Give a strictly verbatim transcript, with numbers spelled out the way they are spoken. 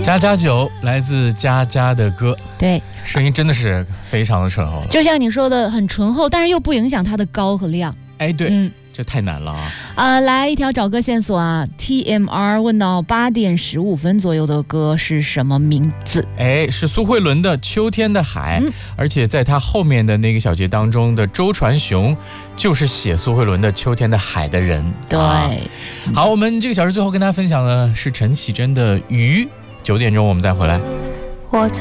加加酒来自佳佳的歌， 对， 声音真的是非常的醇厚了。 就像你说的，很醇厚，但是又不影响它的高和亮。 哎，对， 嗯， 这太难了啊！ 啊，来一条找歌线索啊 ！T M R 问到八点十五分左右的歌是什么名字？ 哎，是苏慧伦的《秋天的海》， 嗯， 而且在他后面的那个小节当中的周传雄，就是写苏慧伦的《秋天的海》的人。 对， 啊、好，我们这个小时最后跟大家分享的是陈绮贞的《鱼》。九点钟我们再回来。 我